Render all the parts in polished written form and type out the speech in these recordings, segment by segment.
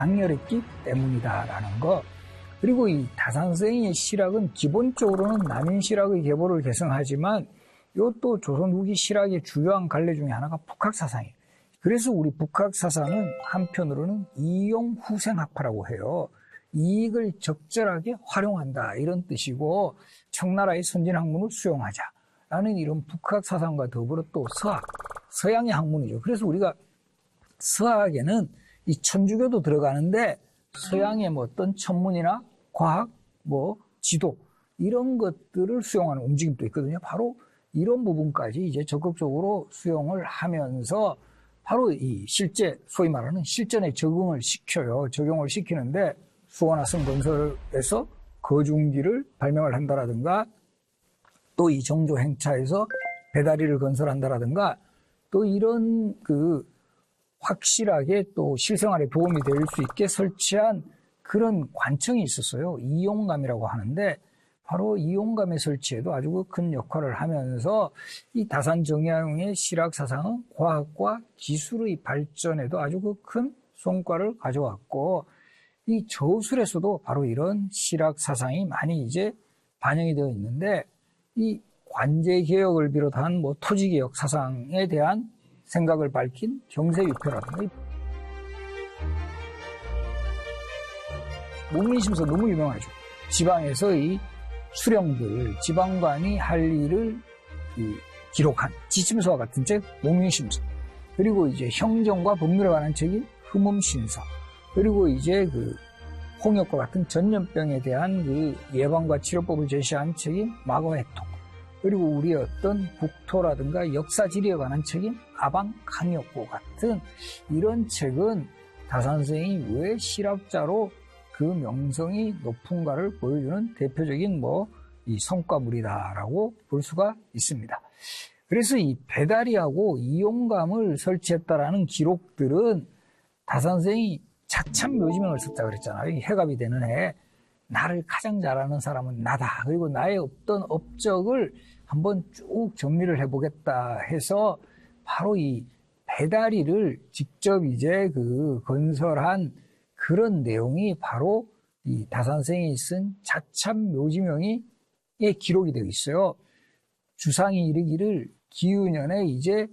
강렬했기 때문이다라는 거. 그리고 이 다산서행의 실학은 기본적으로는 남인실학의 계보를 계승하지만 이것도 조선 후기 실학의 주요한 갈래 중에 하나가 북학사상이에요. 그래서 우리 북학사상은 한편으로는 이용후생학파라고 해요. 이익을 적절하게 활용한다 이런 뜻이고 청나라의 선진학문을 수용하자라는 이런 북학사상과 더불어 또 서학, 서양의 학문이죠. 그래서 우리가 서학에는 이 천주교도 들어가는데 서양의 뭐 어떤 천문이나 과학, 뭐 지도 이런 것들을 수용하는 움직임도 있거든요. 바로 이런 부분까지 이제 적극적으로 수용을 하면서 바로 이 실제 소위 말하는 실전에 적응을 시켜요. 적용을 시키는데 수원화성 건설에서 거중기를 발명을 한다라든가 또 이 정조 행차에서 배다리를 건설한다라든가 또 이런 그 확실하게 또 실생활에 도움이 될 수 있게 설치한 그런 관청이 있었어요. 이용감이라고 하는데 바로 이용감의 설치에도 아주 큰 역할을 하면서 이 다산 정약용의 실학사상은 과학과 기술의 발전에도 아주 큰 성과를 가져왔고 이 저술에서도 바로 이런 실학사상이 많이 이제 반영이 되어 있는데 이 관제개혁을 비롯한 뭐 토지개혁 사상에 대한 생각을 밝힌 경세유표라든가 목민심서 너무 유명하죠. 지방에서 이 수령들, 지방관이 할 일을 기록한 지침서와 같은 책 목민심서, 그리고 이제 형정과 법률에 관한 책인 흠음신서, 그리고 이제 그 홍역과 같은 전염병에 대한 그 예방과 치료법을 제시한 책인 마거해통, 그리고 우리의 어떤 국토라든가 역사지리에 관한 책인 아방강역고 같은 이런 책은 다산서행이 왜 실학자로 그 명성이 높은가를 보여주는 대표적인 뭐 이 성과물이다라고 볼 수가 있습니다. 그래서 이 배다리하고 이용감을 설치했다라는 기록들은 다산서행이 자참 묘지명을 썼다 그랬잖아요. 해갑이 되는 해 나를 가장 잘하는 사람은 나다. 그리고 나의 어떤 업적을 한번 쭉 정리를 해보겠다 해서 바로 이 배다리를 직접 이제 그 건설한 그런 내용이 바로 이 다산서행이 쓴 자참 묘지명의 기록이 되어 있어요. 주상이 이르기를 기유년에 이제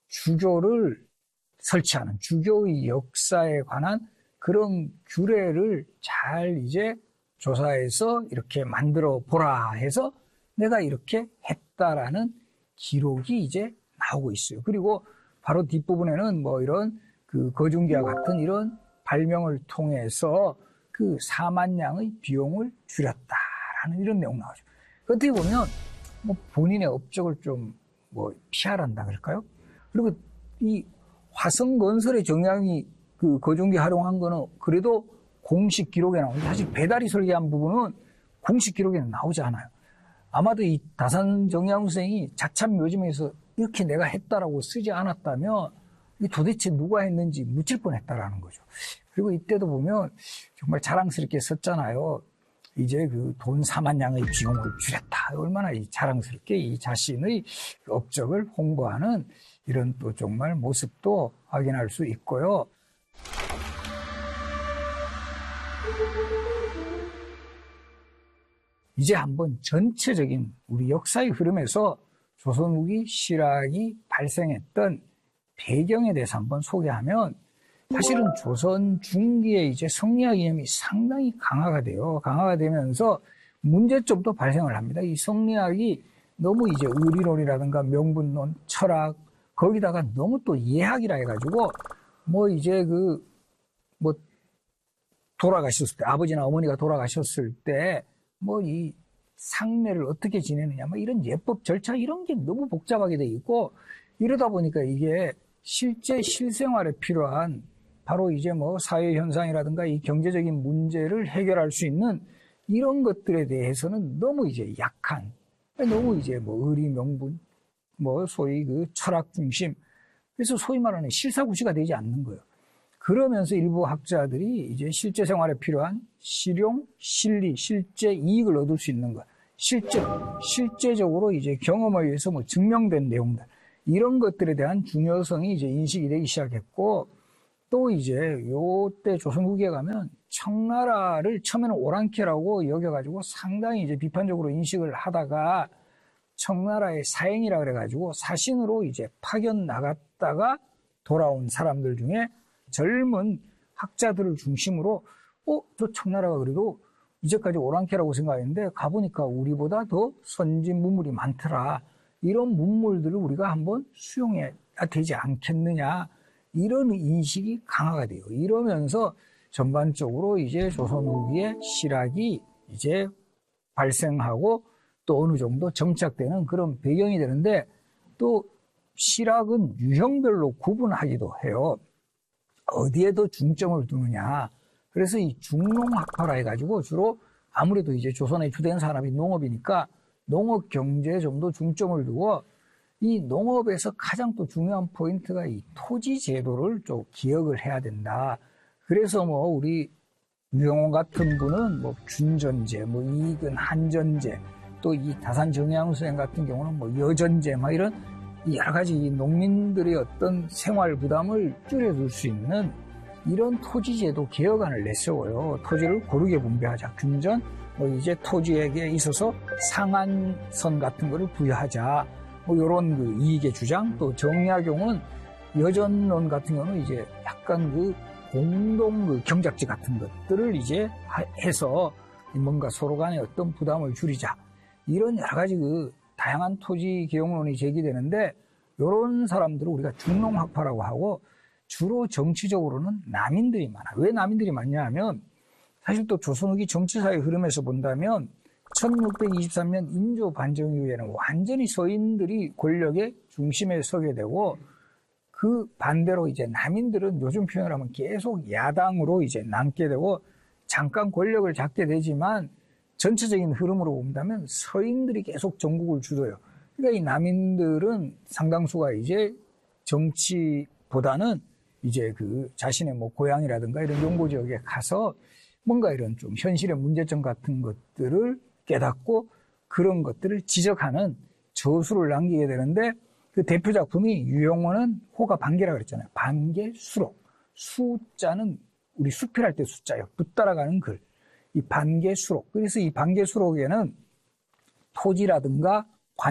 주교를 설치하는 주교의 역사에 관한 그런 규례를 잘 이제 조사해서 이렇게 만들어 보라 해서 내가 이렇게 했다라는 기록이 이제 나오고 있어요. 그리고 바로 뒷부분에는 뭐 이런 그 거중기와 같은 이런 발명을 통해서 그 4만 냥의 비용을 줄였다라는 이런 내용 나오죠. 어떻게 보면 뭐 본인의 업적을 좀 뭐 피할한다 그럴까요? 그리고 이 화성 건설의 정량이 그 거중기 활용한 거는 그래도 공식 기록에 나오는데 사실 배다리 설계한 부분은 공식 기록에는 나오지 않아요. 아마도 이 다산 정약용생이 자참 묘지명에서 이렇게 내가 했다라고 쓰지 않았다면 이 도대체 누가 했는지 묻힐 뻔했다라는 거죠. 그리고 이때도 보면 정말 자랑스럽게 썼잖아요. 이제 그 돈 4만 냥의 비용을 줄였다. 얼마나 이 자랑스럽게 이 자신의 업적을 홍보하는 이런 또 정말 모습도 확인할 수 있고요. 이제 한번 전체적인 우리 역사의 흐름에서 조선 후기 실학이 발생했던 배경에 대해서 한번 소개하면 사실은 조선 중기에 이제 성리학 이념이 상당히 강화가 돼요. 강화가 되면서 문제점도 발생을 합니다. 이 성리학이 너무 이제 의리론이라든가 명분론, 철학, 거기다가 너무 또 예학이라 해가지고 뭐 이제 그 뭐 돌아가셨을 때 아버지나 어머니가 돌아가셨을 때 뭐 이 상례를 어떻게 지내느냐 뭐 이런 예법 절차 이런 게 너무 복잡하게 돼 있고 이러다 보니까 이게 실제 실생활에 필요한 바로 이제 뭐 사회 현상이라든가 이 경제적인 문제를 해결할 수 있는 이런 것들에 대해서는 너무 이제 약한, 너무 이제 뭐 의리 명분, 뭐 소위 그 철학 중심, 그래서 소위 말하는 실사구시가 되지 않는 거예요. 그러면서 일부 학자들이 이제 실제 생활에 필요한 실용, 실리, 실제 이익을 얻을 수 있는 것, 실제적으로 이제 경험에 의해서 뭐 증명된 내용들, 이런 것들에 대한 중요성이 이제 인식이 되기 시작했고, 또 이제 요때 조선 후기에 가면 청나라를 처음에는 오랑캐라고 여겨가지고 상당히 이제 비판적으로 인식을 하다가 청나라의 사행이라 그래가지고 사신으로 이제 파견 나갔다가 돌아온 사람들 중에 젊은 학자들을 중심으로 저 청나라가 그래도 이제까지 오랑캐라고 생각했는데 가보니까 우리보다 더 선진 문물이 많더라. 이런 문물들을 우리가 한번 수용해야 되지 않겠느냐. 이런 인식이 강화가 돼요. 이러면서 전반적으로 이제 조선 후기에 실학이 이제 발생하고 또 어느 정도 정착되는 그런 배경이 되는데 또 실학은 유형별로 구분하기도 해요. 어디에 더 중점을 두느냐. 그래서 이 중농학파라 해가지고 주로 아무래도 이제 조선의 주된 산업이 농업이니까 농업 경제에 좀 더 중점을 두고 이 농업에서 가장 또 중요한 포인트가 이 토지 제도를 좀 기억을 해야 된다. 그래서 뭐 우리 유영원 같은 분은 뭐 균전제, 뭐 이익은 한전제, 또 이 다산 정의왕 선생 같은 경우는 뭐 여전제, 막 이런 여러 가지 농민들의 어떤 생활 부담을 줄여줄 수 있는 이런 토지제도 개혁안을 내세워요. 토지를 고르게 분배하자. 균전, 뭐 이제 토지에게 있어서 상한선 같은 거를 부여하자. 뭐 이런 그 이익의 주장. 또 정약용은 여전론 같은 경우는 이제 약간 그 공동 그 경작지 같은 것들을 이제 해서 뭔가 서로 간의 어떤 부담을 줄이자. 이런 여러 가지 그 다양한 토지 개혁론이 제기되는데 이런 사람들을 우리가 중농학파라고 하고 주로 정치적으로는 남인들이 많아. 왜 남인들이 많냐 하면 사실 또 조선 후기 정치사의 흐름에서 본다면 1623년 인조 반정 이후에는 완전히 서인들이 권력의 중심에 서게 되고 그 반대로 이제 남인들은 요즘 표현을 하면 계속 야당으로 이제 남게 되고 잠깐 권력을 잡게 되지만 전체적인 흐름으로 본다면 서인들이 계속 전국을 주도해요. 그러니까 이 남인들은 상당수가 이제 정치보다는 이제 그 자신의 뭐 고향이라든가 이런 용고 지역에 가서 뭔가 이런 좀 현실의 문제점 같은 것들을 깨닫고 그런 것들을 지적하는 저수를 남기게 되는데 그 대표 작품이 유영원은 호가 반계라고 그랬잖아요. 반계수록. 수자는 우리 수필할 때 숫자예요. 붙따라가는 글. 이 반계수록. 그래서 이 반계수록에는 토지라든가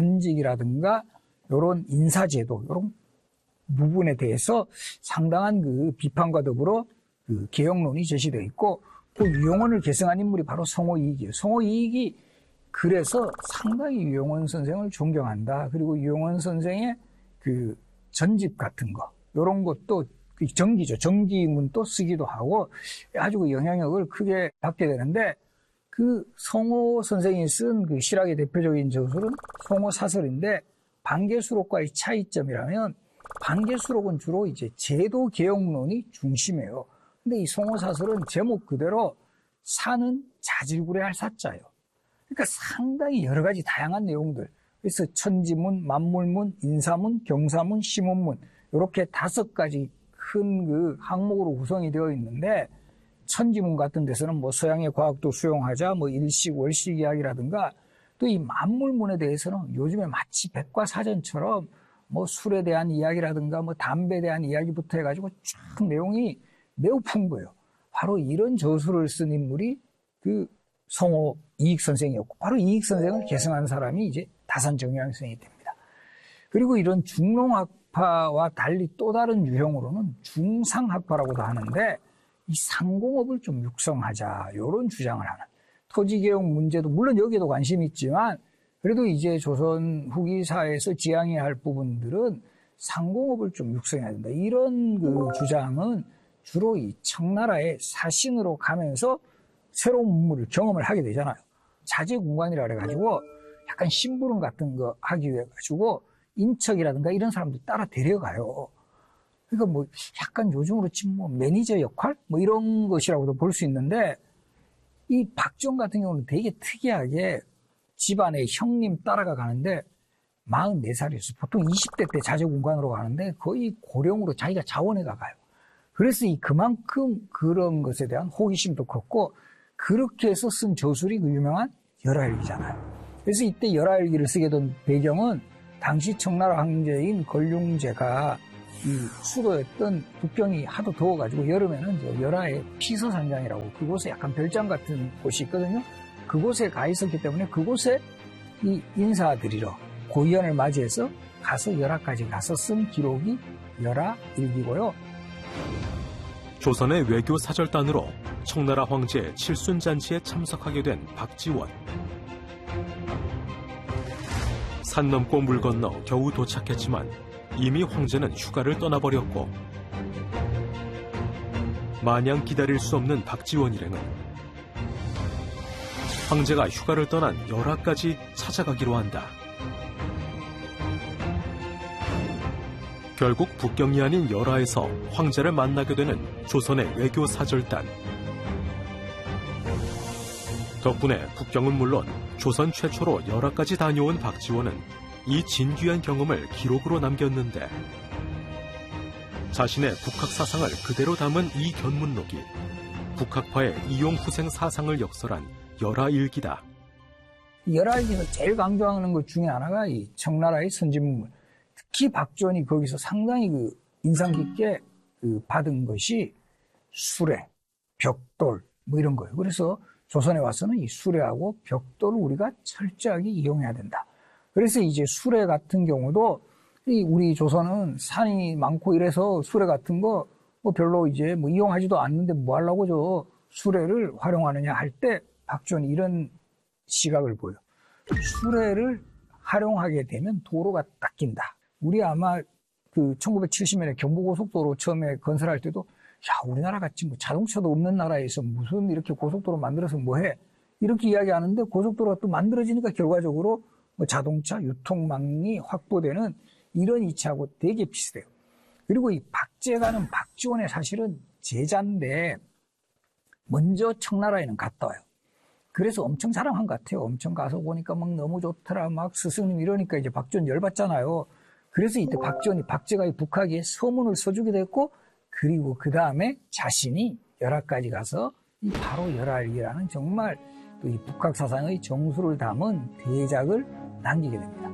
관직이라든가 이런 인사제도, 이런 부분에 대해서 상당한 그 비판과 더불어 그 개혁론이 제시되어 있고 또 유영원을 계승한 인물이 바로 성호이익이에요. 성호이익이 그래서 상당히 유영원 선생을 존경한다. 그리고 유영원 선생의 그 전집 같은 거, 이런 것도 정기죠. 정기문도 쓰기도 하고 아주 그 영향력을 크게 받게 되는데 그 성호 선생이 쓴 그 실학의 대표적인 저술은 성호사설인데 반계수록과의 차이점이라면 반계수록은 주로 이제 제도 개혁론이 중심이에요. 근데 이 성호사설은 제목 그대로 사는 자질구레할 사자예요. 그러니까 상당히 여러 가지 다양한 내용들. 그래서 천지문, 만물문, 인사문, 경사문, 시문문 이렇게 5가지 큰 그 항목으로 구성이 되어 있는데 천지문 같은 데서는 뭐 서양의 과학도 수용하자, 뭐 일식, 월식 이야기라든가 또 이 만물문에 대해서는 요즘에 마치 백과사전처럼 뭐 술에 대한 이야기라든가 뭐 담배에 대한 이야기부터 해가지고 쭉 내용이 매우 풍부해요. 바로 이런 저술을 쓴 인물이 그 성호 이익 선생이었고 바로 이익 선생을 계승한 사람이 이제 다산 정의왕 선생이 됩니다. 그리고 이런 중농학파와 달리 또 다른 유형으로는 중상학파라고도 하는데 이 상공업을 좀 육성하자 이런 주장을 하는 토지개혁 문제도 물론 여기에도 관심이 있지만 그래도 이제 조선 후기 사회에서 지향해야 할 부분들은 상공업을 좀 육성해야 된다. 이런 그 주장은 주로 이 청나라의 사신으로 가면서 새로운 문물을 경험을 하게 되잖아요. 자제공관이라 그래가지고 약간 심부름 같은 거 하기 위해 가지고 인척이라든가 이런 사람들 따라 데려가요. 그러니까 뭐 약간 요즘으로 치면 뭐 매니저 역할? 뭐 이런 것이라고도 볼 수 있는데 이 박지원 같은 경우는 되게 특이하게 집안의 형님 따라가 가는데 44살이었어요. 보통 20대 때 자제공관으로 가는데 거의 고령으로 자기가 자원해 가요. 그래서 그만큼 그런 것에 대한 호기심도 컸고 그렇게 해서 쓴 저술이 그 유명한 열하일기잖아요. 그래서 이때 열하일기를 쓰게 된 배경은 당시 청나라 황제인 걸륭제가 이 수도였던 북경이 하도 더워가지고 여름에는 열하의 피서산장이라고 그곳에 약간 별장 같은 곳이 있거든요. 그곳에 가 있었기 때문에 그곳에 이 인사드리러 고위원을 맞이해서 가서 열하까지 가서 쓴 기록이 열하일기고요. 조선의 외교 사절단으로 청나라 황제 칠순잔치에 참석하게 된 박지원. 산 넘고 물 건너 겨우 도착했지만 이미 황제는 휴가를 떠나버렸고 마냥 기다릴 수 없는 박지원 일행은 황제가 휴가를 떠난 열하까지 찾아가기로 한다. 결국 북경이 아닌 열하에서 황제를 만나게 되는 조선의 외교 사절단. 덕분에 북경은 물론 조선 최초로 열하까지 다녀온 박지원은 이 진귀한 경험을 기록으로 남겼는데 자신의 북학 사상을 그대로 담은 이 견문록이 북학파의 이용후생 사상을 역설한 열하일기다. 열하일기에서 제일 강조하는 것 중에 하나가 이 청나라의 선진문물. 특히 박지원이 거기서 상당히 인상 깊게 받은 것이 수레, 벽돌 뭐 이런 거예요. 그래서 조선에 와서는 이 수레하고 벽돌을 우리가 철저하게 이용해야 된다. 그래서 이제 수레 같은 경우도 우리 조선은 산이 많고 이래서 수레 같은 거 뭐 별로 이제 뭐 이용하지도 않는데 뭐 하려고 저 수레를 활용하느냐 할 때 박지원이 이런 시각을 보여. 수레를 활용하게 되면 도로가 닦인다. 우리 아마 1970년에 경부고속도로 처음에 건설할 때도 야, 우리나라 같이 뭐 자동차도 없는 나라에서 무슨 이렇게 고속도로 만들어서 뭐해? 이렇게 이야기하는데 고속도로가 또 만들어지니까 결과적으로 뭐 자동차 유통망이 확보되는 이런 이치하고 되게 비슷해요. 그리고 이 박제가는 박지원의 사실은 제자인데 먼저 청나라에는 갔다 와요. 그래서 엄청 자랑한 것 같아요. 엄청 가서 보니까 막 너무 좋더라. 막 스승님 이러니까 이제 박지원 열받잖아요. 그래서 이때 박지원이 박제가의 북학에 서문을 써주게 됐고 그리고 그 다음에 자신이 열하까지 가서 이 바로 열하일기라는 정말 또 이 북학 사상의 정수를 담은 대작을 남기게 됩니다.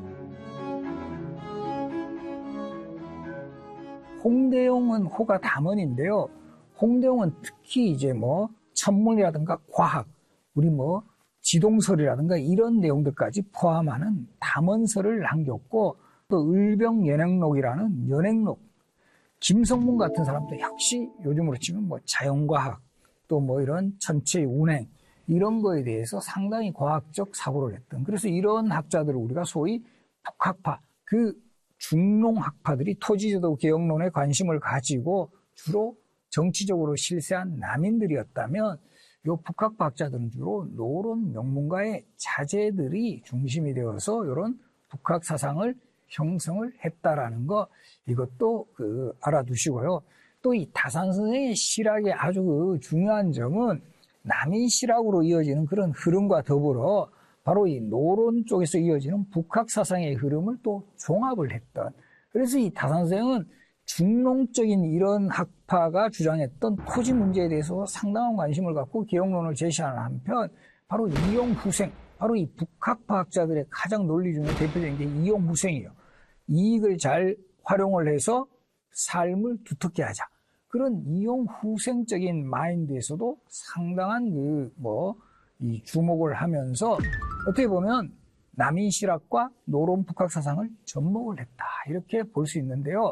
홍대용은 호가 담원인데요. 홍대용은 특히 이제 뭐 천문이라든가 과학, 우리 뭐 지동설이라든가 이런 내용들까지 포함하는 담원서를 남겼고 또 을병연행록이라는 연행록, 김성문 같은 사람도 역시 요즘으로 치면 뭐 자연과학 또 뭐 이런 천체의 운행 이런 거에 대해서 상당히 과학적 사고를 했던, 그래서 이런 학자들을 우리가 소위 북학파, 중농학파들이 토지제도 개혁론에 관심을 가지고 주로 정치적으로 실세한 남인들이었다면 이 북학파 학자들은 주로 노론 명문가의 자제들이 중심이 되어서 이런 북학 사상을 형성을 했다라는 거, 이것도 알아두시고요. 또 이 다산 선생의 실학의 아주 중요한 점은 남인 실학으로 이어지는 그런 흐름과 더불어 바로 이 노론 쪽에서 이어지는 북학 사상의 흐름을 또 종합을 했던, 그래서 이 다산 선생은 중농적인 이런 학파가 주장했던 토지 문제에 대해서 상당한 관심을 갖고 개혁론을 제시하는 한편 바로 이용후생, 바로 이 북학파 학자들의 가장 논리 중에 대표적인 게 이용후생이에요. 이익을 잘 활용을 해서 삶을 두텁게 하자. 그런 이용후생적인 마인드에서도 상당한 이 주목을 하면서 어떻게 보면 남인 실학과 노론 북학 사상을 접목을 했다. 이렇게 볼 수 있는데요.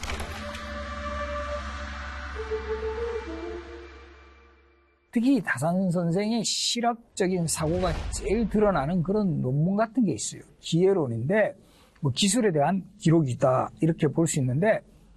특히 다산 선생의 실학적인 사고가 제일 드러나는 그런 논문 같은 게 있어요. 기해론인데 기술에 대한 기록이다 이렇게 볼 수 있는데,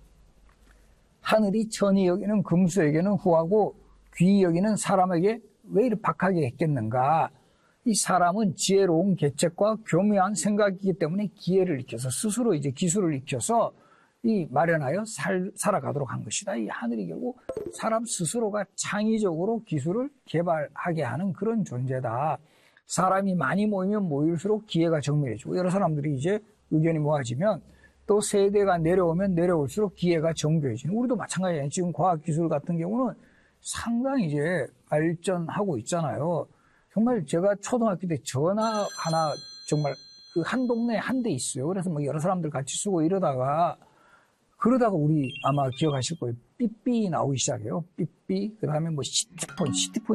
하늘이 천이 여기는 금수에게는 후하고 귀히 여기는 사람에게 왜 이렇게 박하게 했겠는가. 이 사람은 지혜로운 계책과 교묘한 생각이기 때문에 기회를 익혀서 스스로 이제 기술을 익혀서 이 마련하여 살아가도록 한 것이다. 이 하늘이 결국 사람 스스로가 창의적으로 기술을 개발하게 하는 그런 존재다. 사람이 많이 모이면 모일수록 기회가 정밀해지고 여러 사람들이 이제 의견이 모아지면 또 세대가 내려오면 내려올수록 기회가 정교해지는, 우리도 마찬가지예요. 지금 과학기술 같은 경우는 상당히 이제 발전하고 있잖아요. 정말 제가 초등학교 때 전화 하나 정말 한 동네에 한 대 있어요. 그래서 여러 사람들 같이 쓰고 이러다가 그러다가 우리 아마 기억하실 거예요. 삐삐 나오기 시작해요. 삐삐. 그 다음에 뭐 시티폰